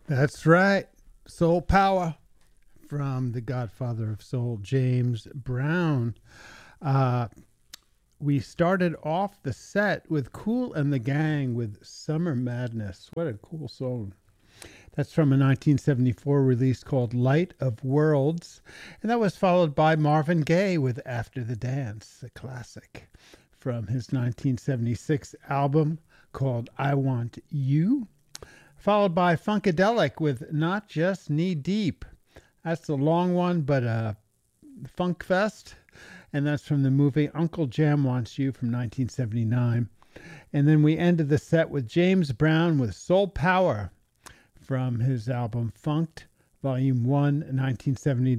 That's right. Soul Power from the Godfather of Soul, James Brown. Uh, we started off the set with Kool and the Gang with Summer Madness. What a cool song. That's from a 1974 release called Light of Worlds. And that was followed by Marvin Gaye with After the Dance, a classic from his 1976 album called I Want You. Followed by Funkadelic with Not Just Knee Deep. That's a long one, but Funk Fest. And that's from the movie Uncle Jam Wants You from 1979. And then we ended the set with James Brown with Soul Power from his album Funked, Volume 1, 1970 to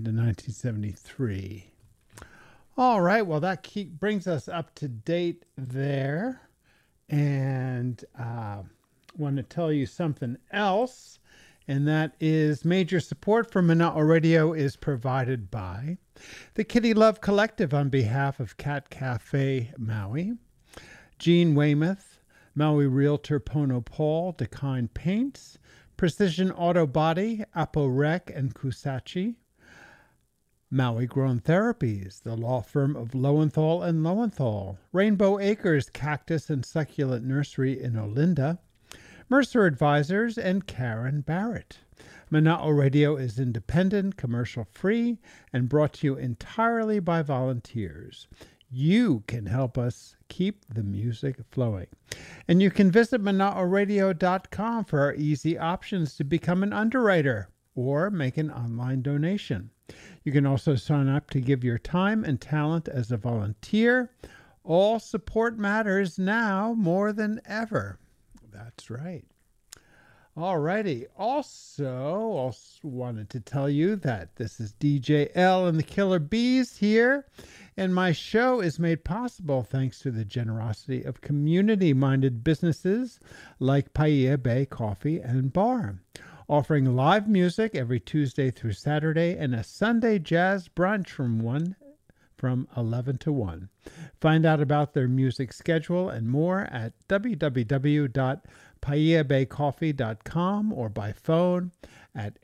1973. All right, well, that brings us up to date there. And want to tell you something else, and that is major support for Mana'o Radio is provided by the Kitty Love Collective on behalf of Cat Cafe Maui, Gene Weymouth, Maui Realtor Pono Paul, Dekine Paints, Precision Auto Body, Apo Rec and Kusachi, Maui Grown Therapies, the law firm of Lowenthal and Lowenthal, Rainbow Acres Cactus and Succulent Nursery in Olinda, Mercer Advisors, and Karen Barrett. Mana'o Radio is independent, commercial-free, and brought to you entirely by volunteers. You can help us keep the music flowing. And you can visit Mana'oRadio.com for our easy options to become an underwriter or make an online donation. You can also sign up to give your time and talent as a volunteer. All support matters now more than ever. That's right. Alrighty. Also wanted to tell you that this is DJ L and the Killer Bees here, and my show is made possible thanks to the generosity of community-minded businesses like Paia Bay Coffee and Bar, offering live music every Tuesday through Saturday and a Sunday jazz brunch from 11 to 1. Find out about their music schedule and more at www.paiabaycoffee.com or by phone at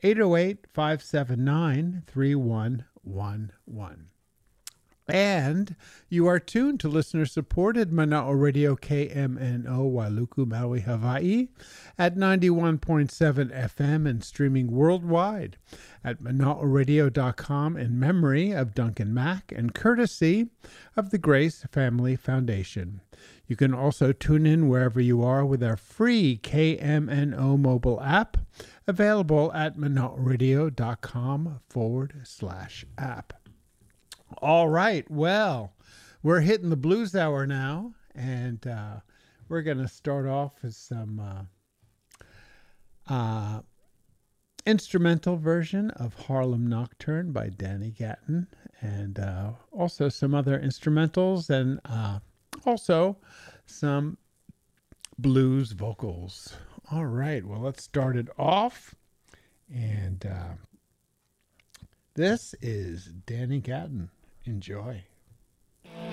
808-579-3111. And you are tuned to listener-supported Mana'o Radio KMNO Wailuku, Maui, Hawaii at 91.7 FM and streaming worldwide at Mana'oRadio.com in memory of Duncan Mack and courtesy of the Grace Family Foundation. You can also tune in wherever you are with our free KMNO mobile app available at Mana'oRadio.com/app. All right, well, we're hitting the blues hour now, and we're going to start off with some instrumental version of Harlem Nocturne by Danny Gatton, and also some other instrumentals, and also some blues vocals. All right, well, let's start it off, and this is Danny Gatton. Enjoy.